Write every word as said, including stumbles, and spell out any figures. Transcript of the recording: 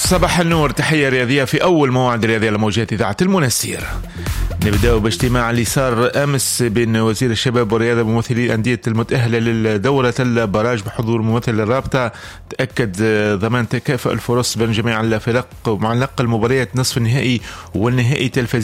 صباح النور، تحية رياضية في أول موعد رياضي على موجات إذاعة المنسير. نبدأ باجتماع اللي صار أمس بين وزير الشباب والرياضة وممثلي الأندية المتأهلة للدورة البراج بحضور ممثل الرابطة. تأكد ضمان تكافؤ الفرص بين جميع الفرق مع نقل المباريات نصف النهائي والنهائي تلفزيوني